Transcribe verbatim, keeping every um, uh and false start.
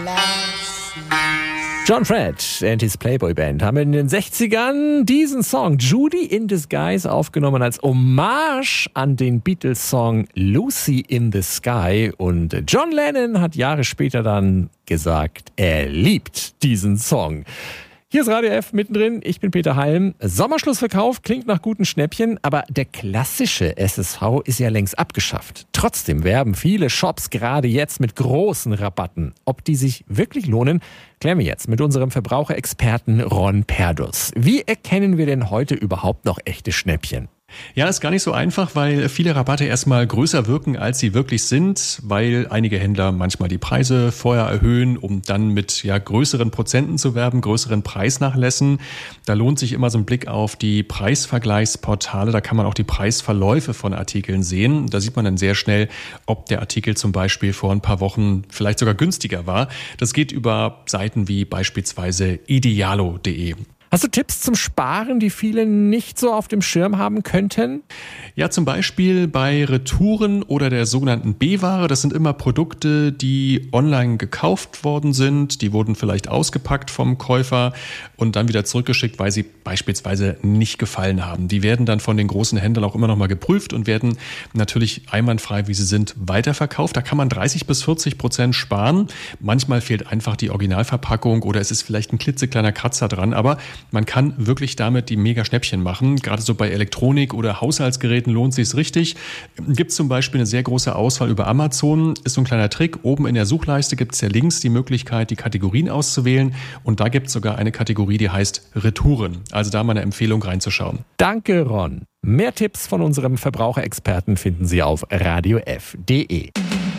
John Fred and his Playboy Band haben in den sechzigern diesen Song Judy in Disguise aufgenommen als Hommage an den Beatles-Song Lucy in the Sky. Und John Lennon hat Jahre später dann gesagt, er liebt diesen Song. Hier ist Radio F mittendrin, ich bin Peter Halm. Sommerschlussverkauf klingt nach guten Schnäppchen, aber der klassische S S V ist ja längst abgeschafft. Trotzdem werben viele Shops gerade jetzt mit großen Rabatten. Ob die sich wirklich lohnen, klären wir jetzt mit unserem Verbraucherexperten Ron Perdus. Wie erkennen wir denn heute überhaupt noch echte Schnäppchen? Ja, ist gar nicht so einfach, weil viele Rabatte erstmal größer wirken, als sie wirklich sind, weil einige Händler manchmal die Preise vorher erhöhen, um dann mit ja größeren Prozenten zu werben, größeren Preisnachlässen. Da lohnt sich immer so ein Blick auf die Preisvergleichsportale. Da kann man auch die Preisverläufe von Artikeln sehen. Da sieht man dann sehr schnell, ob der Artikel zum Beispiel vor ein paar Wochen vielleicht sogar günstiger war. Das geht über Seiten wie beispielsweise idealo punkt de. Hast du Tipps zum Sparen, die viele nicht so auf dem Schirm haben könnten? Ja, zum Beispiel bei Retouren oder der sogenannten B-Ware. Das sind immer Produkte, die online gekauft worden sind. Die wurden vielleicht ausgepackt vom Käufer und dann wieder zurückgeschickt, weil sie beispielsweise nicht gefallen haben. Die werden dann von den großen Händlern auch immer noch mal geprüft und werden natürlich einwandfrei, wie sie sind, weiterverkauft. Da kann man dreißig bis vierzig Prozent sparen. Manchmal fehlt einfach die Originalverpackung oder es ist vielleicht ein klitzekleiner Kratzer dran, aber man kann wirklich damit die Mega-Schnäppchen machen. Gerade so bei Elektronik oder Haushaltsgeräten lohnt sich es richtig. Gibt zum Beispiel eine sehr große Auswahl über Amazon. Ist so ein kleiner Trick. Oben in der Suchleiste gibt es ja links die Möglichkeit, die Kategorien auszuwählen. Und da gibt es sogar eine Kategorie, die heißt Retouren. Also da mal eine Empfehlung reinzuschauen. Danke, Ron. Mehr Tipps von unserem Verbraucherexperten finden Sie auf radio f punkt de.